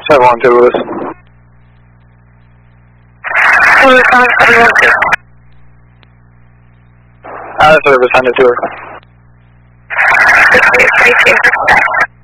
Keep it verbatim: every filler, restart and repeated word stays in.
seven one two, Lewis. Lewis on seven one two. Out of service, send it to her. Thank you.